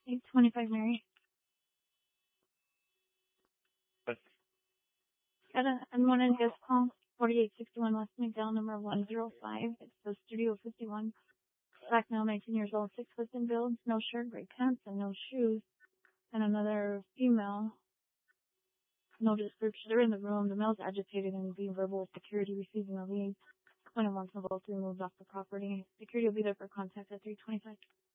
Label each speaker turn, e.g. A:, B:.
A: 825 Mary.
B: But
A: Got a M1 and guest call. 4861 West McDowell, number 105. It's the Studio 51. Black male, 19 years old, 6 foot in build, no shirt, gray pants, and no shoes. And another female, no description. They're in the room. The male's agitated and being verbal with security, receiving a lead. When it wants them both to be moved off the property. Security will be there for contact at 325.